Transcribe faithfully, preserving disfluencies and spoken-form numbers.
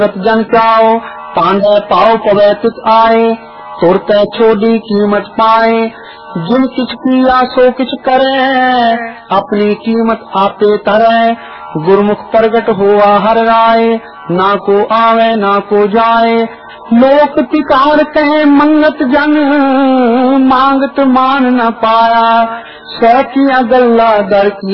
जन प्याओ पांडे पाओ पवे तुत आए, तुरते छोड़ी कीमत पाए। जिन किछ किया सो किछ करे, अपनी कीमत आपे तरे। गुरमुख प्रगट हुआ हर राय, ना को आवे ना को जाए। लोक तिकार कहे मंगत जन, मांगत मान न पाया। सह किया गल्ला दर की